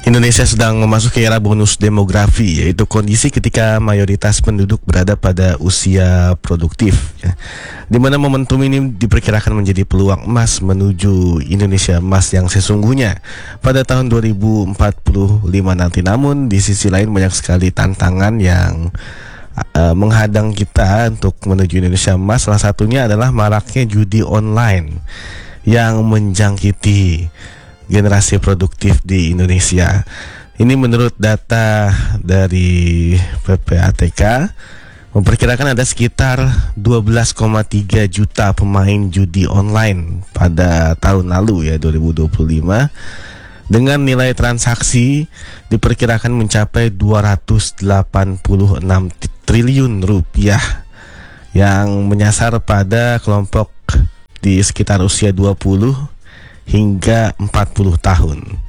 Indonesia sedang memasuki era bonus demografi, yaitu kondisi ketika mayoritas penduduk berada pada usia produktif, ya. Di mana momentum ini diperkirakan menjadi peluang emas menuju Indonesia emas yang sesungguhnya pada tahun 2045 nanti. Namun di sisi lain banyak sekali tantangan yang menghadang kita untuk menuju Indonesia emas. Salah satunya adalah maraknya judi online yang menjangkiti generasi produktif di Indonesia. Ini menurut data dari PPATK memperkirakan ada sekitar 12,3 juta pemain judi online pada tahun lalu, ya, 2025, dengan nilai transaksi diperkirakan mencapai 286 triliun rupiah yang menyasar pada kelompok di sekitar usia 20 hingga 40 tahun.